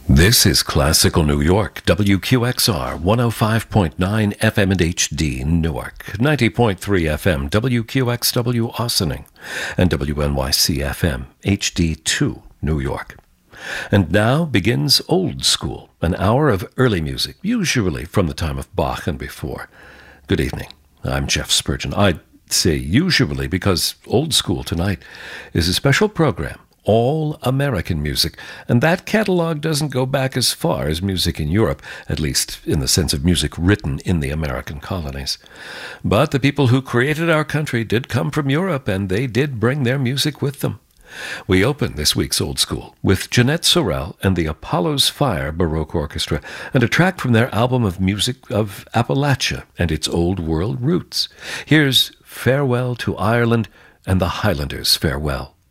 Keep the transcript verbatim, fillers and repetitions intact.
This is Classical New York, W Q X R, one oh five point nine F M and H D Newark, ninety point three F M, W Q X W Ossining, and W N Y C F M, H D two New York. And now begins Old School, an hour of early music, usually from the time of Bach and before. Good evening. I'm Jeff Spurgeon. I'd say usually because Old School tonight is a special program. All American music, and that catalog doesn't go back as far as music in Europe, at least in the sense of music written in the American colonies. But the people who created our country did come from Europe, and they did bring their music with them. We open this week's Old School with Jeanette Sorel and the Apollo's Fire Baroque Orchestra, and a track from their album of music of Appalachia and its Old World roots. Here's Farewell to Ireland and the Highlanders' Farewell.